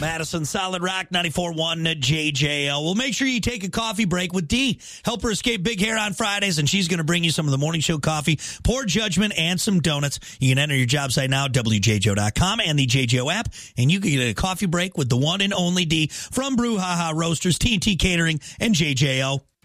Madison, Solid Rock 94.1 JJL. Well, make sure you take a coffee break with Dee. Help her escape big hair on Fridays, and she's going to bring you some of the morning show coffee, poor judgment, and some donuts. You can enter your job site now, WJJO.com and the JJO app, and you can get a coffee break with the one and only Dee from Brouhaha Roasters, TNT Catering, and JJO.